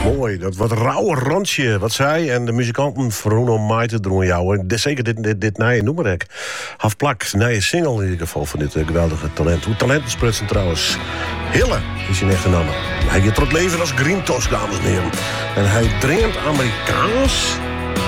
Mooi, dat wat rauwe randje wat zij en de muzikanten Bruno Maite doen jou. Zeker dit nieuwe noemerek. Halfplak, nieuwe single in ieder geval van dit geweldige talent. Hoe talentensprutsen trouwens. Hille is zijn echte naam. Hij gaat tot leven als Green Tos, dames en heren. En hij traint Amerikaans